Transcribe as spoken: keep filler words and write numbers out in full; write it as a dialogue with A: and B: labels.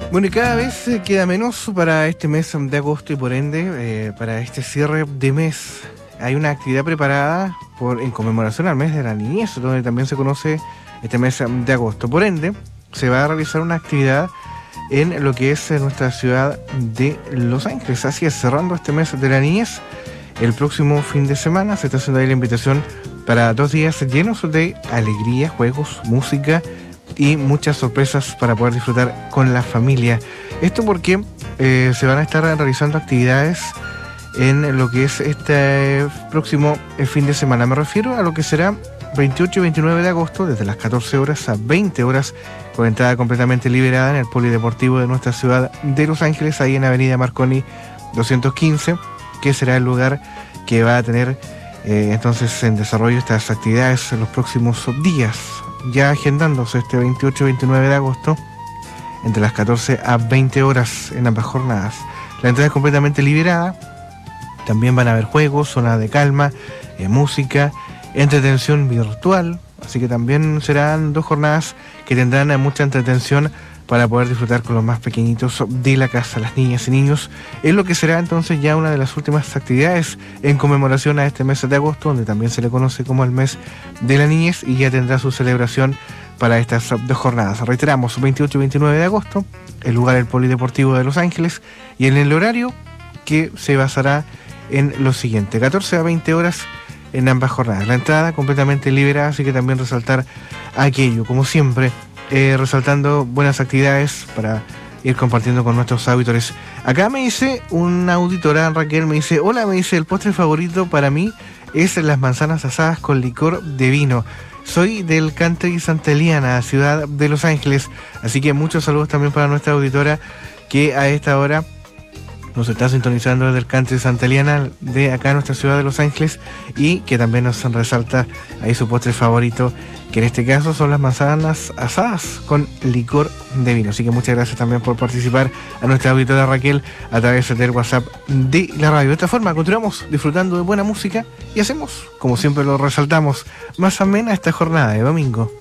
A: Bueno, y cada vez eh, queda menos para este mes de agosto y por ende eh, para este cierre de mes. Hay una actividad preparada por, en conmemoración al mes de la niñez, donde también se conoce este mes de agosto. Por ende, se va a realizar una actividad en lo que es nuestra ciudad de Los Ángeles. Así es, cerrando este mes de la niñez, el próximo fin de semana se está haciendo ahí la invitación para dos días llenos de alegría, juegos, música y muchas sorpresas para poder disfrutar con la familia. Esto porque eh, se van a estar realizando actividades en lo que es este próximo fin de semana. Me refiero a lo que será veintiocho y veintinueve de agosto, desde las catorce horas a veinte horas, con entrada completamente liberada en el Polideportivo de nuestra ciudad de Los Ángeles, ahí en Avenida Marconi doscientos quince, que será el lugar que va a tener eh, entonces en desarrollo estas actividades en los próximos días, ya agendándose este veintiocho y veintinueve de agosto, entre las catorce a veinte horas en ambas jornadas. La entrada es completamente liberada. También van a haber juegos, zona de calma, eh, música, entretención virtual, así que también serán dos jornadas que tendrán mucha entretención para poder disfrutar con los más pequeñitos de la casa, las niñas y niños, en lo que será entonces ya una de las últimas actividades en conmemoración a este mes de agosto, donde también se le conoce como el mes de la niñez, y ya tendrá su celebración para estas dos jornadas. Reiteramos, veintiocho y veintinueve de agosto, el lugar el Polideportivo de Los Ángeles, y en el horario que se basará en lo siguiente: catorce a veinte horas en ambas jornadas. La entrada completamente liberada, así que también resaltar aquello, como siempre, eh, resaltando buenas actividades para ir compartiendo con nuestros auditores. Acá me dice una auditora, Raquel, me dice: hola, me dice, el postre favorito para mí es las manzanas asadas con licor de vino. Soy del Country Santa Eliana, ciudad de Los Ángeles, así que muchos saludos también para nuestra auditora que a esta hora nos está sintonizando desde el Country Santa Eliana de acá en nuestra ciudad de Los Ángeles, y que también nos resalta ahí su postre favorito, que en este caso son las manzanas asadas con licor de vino. Así que muchas gracias también por participar a nuestra auditora Raquel a través del WhatsApp de la radio. De esta forma continuamos disfrutando de buena música y hacemos, como siempre lo resaltamos, más amena esta jornada de domingo.